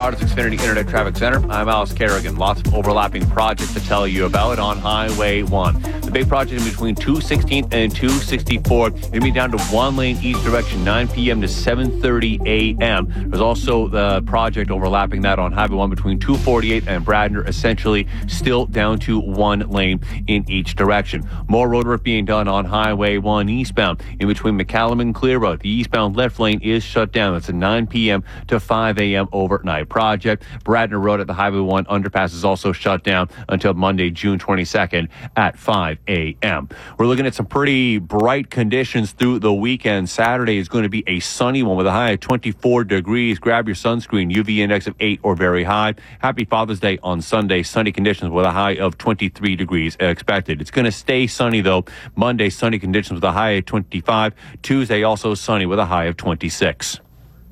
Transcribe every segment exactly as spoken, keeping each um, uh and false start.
Autos Xfinity Internet Traffic Center. I'm Alice Kerrigan. Lots of overlapping projects to tell you about on Highway one. The big project in between two sixteenth and two sixty-fourth is going to be down to one lane each direction, nine p.m. to seven thirty a.m. There's also the project overlapping that on Highway one between two forty-eighth and Bradner, essentially still down to one lane in each direction. More road work being done on Highway one eastbound in between McCallum and Clear Road. The eastbound left lane is shut down. It's a nine p.m. to five a.m. overnight project. Bradner Road at the Highway one underpass is also shut down until Monday, June twenty-second at five a.m. We're looking at some pretty bright conditions through the weekend. Saturday is going to be a sunny one with a high of twenty-four degrees. Grab your sunscreen, U V index of eight or very high. Happy Father's Day on Sunday. Sunny conditions with a high of twenty-three degrees expected. It's going to stay sunny though. Monday, sunny conditions with a high of twenty-five. Tuesday, also sunny with a high of twenty-six.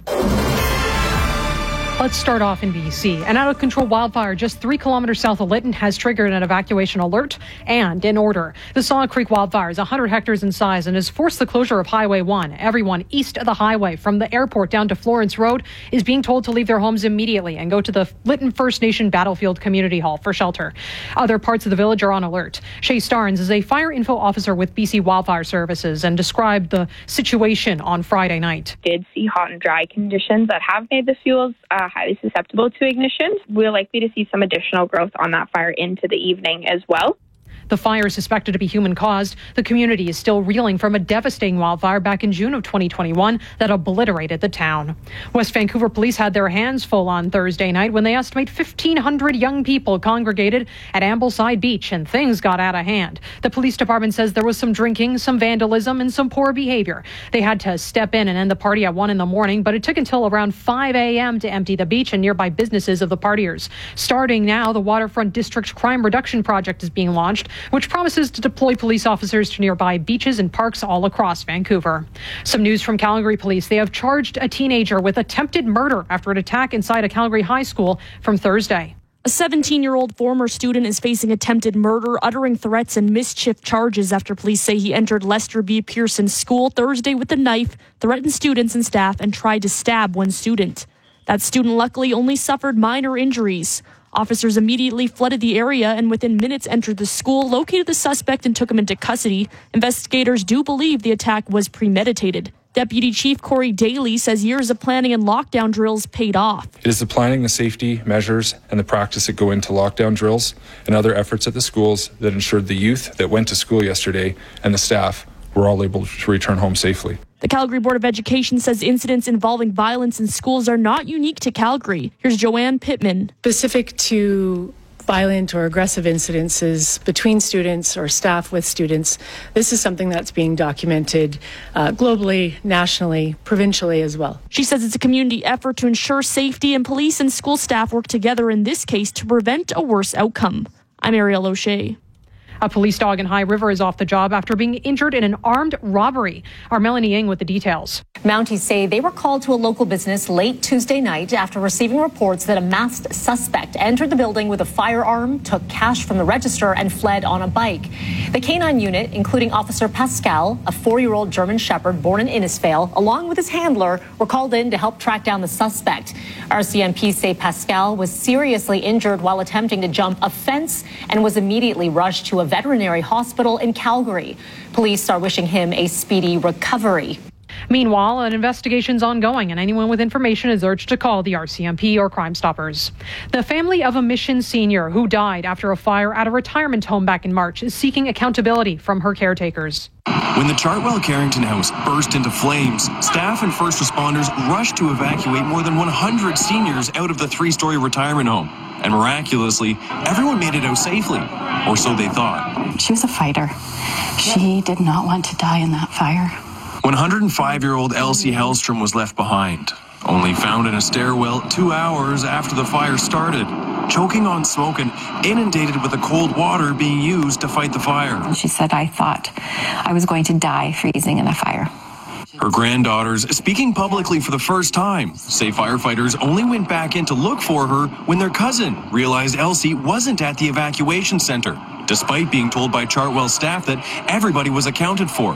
Let's start off in B C. An out-of-control wildfire just three kilometers south of Lytton has triggered an evacuation alert and an order. The Saw Creek wildfire is one hundred hectares in size and has forced the closure of Highway one. Everyone east of the highway from the airport down to Florence Road is being told to leave their homes immediately and go to the Lytton First Nation Battlefield Community Hall for shelter. Other parts of the village are on alert. Shay Starnes is a fire info officer with B C Wildfire Services and described the situation on Friday night. Did see hot and dry conditions that have made the fuels uh, highly susceptible to ignition. We're likely to see some additional growth on that fire into the evening as well. The fire is suspected to be human-caused. The community is still reeling from a devastating wildfire back in June of twenty twenty-one that obliterated the town. West Vancouver police had their hands full on Thursday night when they estimate fifteen hundred young people congregated at Ambleside Beach, and things got out of hand. The police department says there was some drinking, some vandalism, and some poor behavior. They had to step in and end the party at one in the morning, but it took until around five a.m. to empty the beach and nearby businesses of the partiers. Starting now, the Waterfront District Crime Reduction Project is being launched, which promises to deploy police officers to nearby beaches and parks all across Vancouver. Some news from Calgary police. They have charged a teenager with attempted murder after an attack inside a Calgary high school from Thursday. A seventeen-year-old former student is facing attempted murder, uttering threats and mischief charges after police say he entered Lester B. Pearson's school Thursday with a knife, threatened students and staff, and tried to stab one student. That student luckily only suffered minor injuries. Officers immediately flooded the area and within minutes entered the school, located the suspect and took him into custody. Investigators do believe the attack was premeditated. Deputy Chief Corey Daly says years of planning and lockdown drills paid off. It is the planning, the safety measures, and the practice that go into lockdown drills and other efforts at the schools that ensured the youth that went to school yesterday and the staff were all able to return home safely. The Calgary Board of Education says incidents involving violence in schools are not unique to Calgary. Here's Joanne Pittman. Specific to violent or aggressive incidences between students or staff with students, this is something that's being documented uh, globally, nationally, provincially as well. She says it's a community effort to ensure safety, and police and school staff work together in this case to prevent a worse outcome. I'm Ariel O'Shea. A police dog in High River is off the job after being injured in an armed robbery. Our Melanie Ng with the details. Mounties say they were called to a local business late Tuesday night after receiving reports that a masked suspect entered the building with a firearm, took cash from the register, and fled on a bike. The canine unit, including Officer Pascal, a four-year-old German Shepherd born in Innisfail, along with his handler, were called in to help track down the suspect. R C M P say Pascal was seriously injured while attempting to jump a fence and was immediately rushed to a veterinary hospital in Calgary. Police are wishing him a speedy recovery. Meanwhile, an investigation's ongoing, and anyone with information is urged to call the R C M P or Crime Stoppers. The family of a Mission senior who died after a fire at a retirement home back in March is seeking accountability from her caretakers. When the Chartwell Carrington House burst into flames, staff and first responders rushed to evacuate more than one hundred seniors out of the three-story retirement home. And miraculously, everyone made it out safely, or so they thought. She was a fighter. She did not want to die in that fire. one hundred five-year-old Elsie Hellstrom was left behind, only found in a stairwell two hours after the fire started, choking on smoke and inundated with the cold water being used to fight the fire. She said, I thought I was going to die freezing in a fire. Her granddaughters, speaking publicly for the first time, say firefighters only went back in to look for her when their cousin realized Elsie wasn't at the evacuation center, despite being told by Chartwell staff that everybody was accounted for.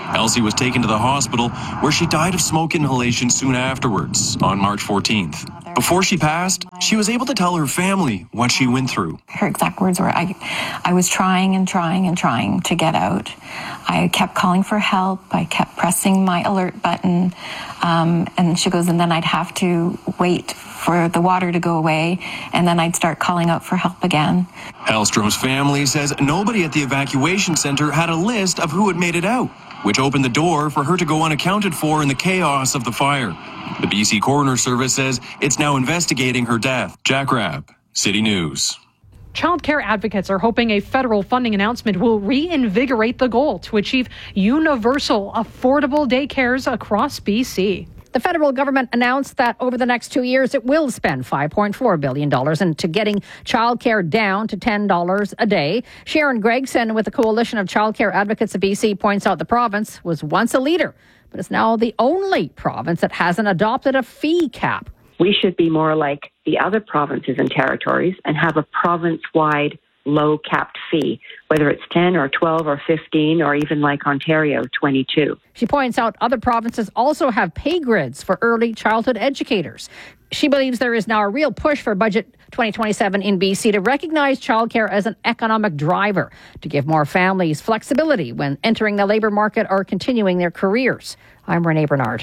Elsie was taken to the hospital where she died of smoke inhalation soon afterwards on March fourteenth. Before she passed, she was able to tell her family what she went through. Her exact words were, I, I was trying and trying and trying to get out. I kept calling for help. I kept pressing my alert button. Um, and she goes, and then I'd have to wait for the water to go away, and then I'd start calling out for help again. Hellstrom's family says nobody at the evacuation center had a list of who had made it out, which opened the door for her to go unaccounted for in the chaos of the fire. The B C Coroner Service says it's now investigating her death. Jack Rabb, City News. Child care advocates are hoping a federal funding announcement will reinvigorate the goal to achieve universal, affordable daycares across B C. The federal government announced that over the next two years, it will spend five point four billion dollars into getting childcare down to ten dollars a day. Sharon Gregson with the Coalition of Childcare Advocates of B C points out the province was once a leader, but is now the only province that hasn't adopted a fee cap. We should be more like the other provinces and territories and have a province-wide low capped fee, whether it's ten or twelve or fifteen or even like Ontario, twenty-two. She points out other provinces also have pay grids for early childhood educators. She believes there is now a real push for Budget twenty twenty-seven in B C to recognize childcare as an economic driver, to give more families flexibility when entering the labour market or continuing their careers. I'm Renee Bernard.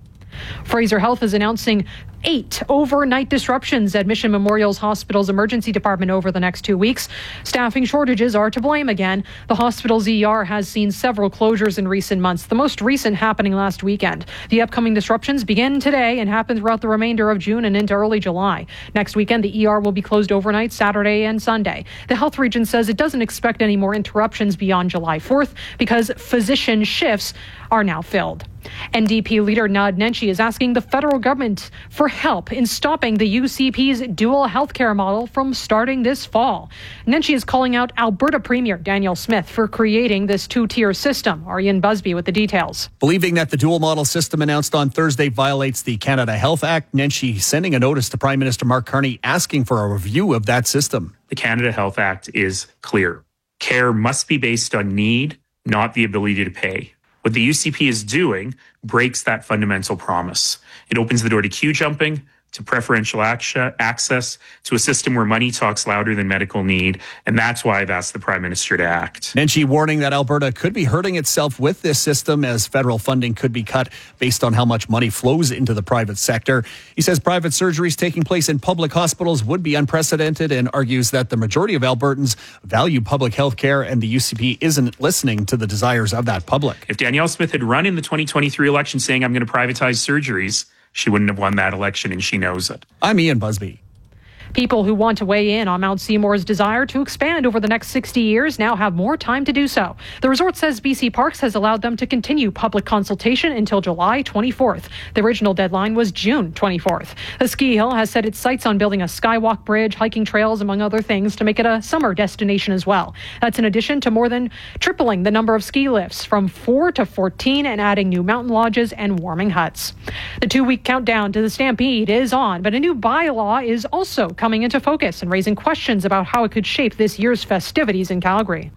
Fraser Health is announcing eight overnight disruptions at Mission Memorial's hospital's emergency department over the next two weeks. Staffing shortages are to blame again. The hospital's E R has seen several closures in recent months, the most recent happening last weekend. The upcoming disruptions begin today and happen throughout the remainder of June and into early July. Next weekend, the E R will be closed overnight Saturday and Sunday. The health region says it doesn't expect any more interruptions beyond July fourth because physician shifts are now filled. N D P leader Nad Nenshi is asking the federal government for help in stopping the U C P's dual healthcare model from starting this fall. Nenshi is calling out Alberta Premier Danielle Smith for creating this two-tier system. Ariane Busby with the details. Believing that the dual model system announced on Thursday violates the Canada Health Act, Nenshi sending a notice to Prime Minister Mark Carney asking for a review of that system. The Canada Health Act is clear. Care must be based on need, not the ability to pay. What the U C P is doing breaks that fundamental promise. It opens the door to queue jumping, to preferential access, to a system where money talks louder than medical need. And that's why I've asked the Prime Minister to act. Nenshi warning that Alberta could be hurting itself with this system as federal funding could be cut based on how much money flows into the private sector. He says private surgeries taking place in public hospitals would be unprecedented and argues that the majority of Albertans value public health care and the U C P isn't listening to the desires of that public. If Danielle Smith had run in the twenty twenty-three election saying, I'm going to privatize surgeries, she wouldn't have won that election, and she knows it. I'm Ian Busby. People who want to weigh in on Mount Seymour's desire to expand over the next sixty years now have more time to do so. The resort says B C Parks has allowed them to continue public consultation until July twenty-fourth. The original deadline was June twenty-fourth. The ski hill has set its sights on building a skywalk bridge, hiking trails, among other things, to make it a summer destination as well. That's in addition to more than tripling the number of ski lifts from four to fourteen and adding new mountain lodges and warming huts. The two-week countdown to the Stampede is on, but a new bylaw is also coming into focus and raising questions about how it could shape this year's festivities in Calgary.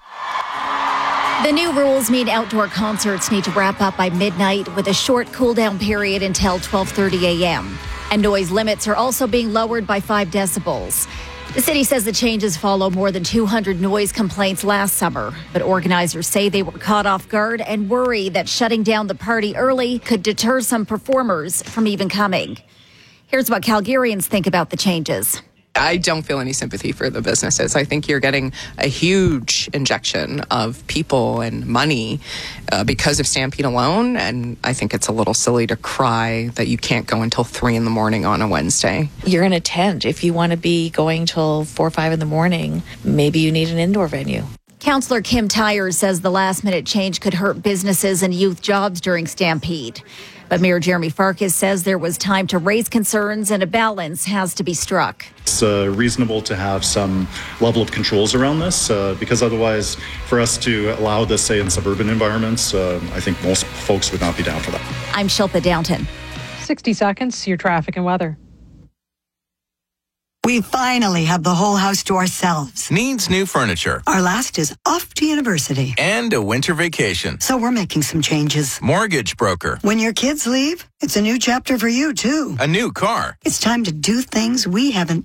The new rules mean outdoor concerts need to wrap up by midnight with a short cool-down period until twelve thirty a.m. And noise limits are also being lowered by five decibels. The city says the changes follow more than two hundred noise complaints last summer, but organizers say they were caught off guard and worry that shutting down the party early could deter some performers from even coming. Here's what Calgarians think about the changes. I don't feel any sympathy for the businesses. I think you're getting a huge injection of people and money uh, because of Stampede alone, and I think it's a little silly to cry that you can't go until three in the morning on a Wednesday. You're in a tent. If you want to be going till four or five in the morning, maybe you need an indoor venue. Councillor Kim Tyers says the last-minute change could hurt businesses and youth jobs during Stampede. But Mayor Jeremy Farkas says there was time to raise concerns and a balance has to be struck. It's uh, reasonable to have some level of controls around this uh, because otherwise for us to allow this, say, in suburban environments, uh, I think most folks would not be down for that. I'm Shilpa Downton. sixty seconds, your traffic and weather. We finally have the whole house to ourselves. Needs new furniture. Our last is off to university. And a winter vacation. So we're making some changes. Mortgage broker. When your kids leave, it's a new chapter for you, too. A new car. It's time to do things we haven't